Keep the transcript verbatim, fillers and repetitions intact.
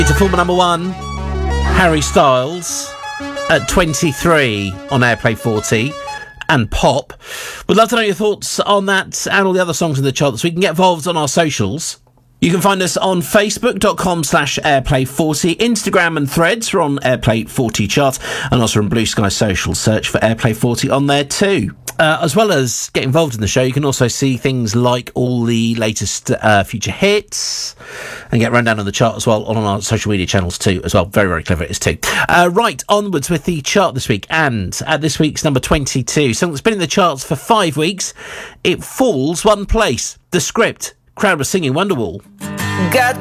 It's a former number one, Harry Styles, at twenty-three on Airplay forty. And pop. We'd love to know your thoughts on that and all the other songs in the chart, so we can get involved on our socials. You can find us on facebook.com slash airplay40, Instagram and Threads, we're on Airplay forty chart, and also on Blue Sky Social. Search for Airplay forty on there too. Uh, as well as get involved in the show, you can also see things like all the latest uh, future hits and get run down on the chart as well on our social media channels too as well. Very, very clever it is too. Uh, right, onwards with the chart this week, and at this week's number twenty-two, something that's been in the charts for five weeks, it falls one place. The Script, crowd was singing Wonderwall. Got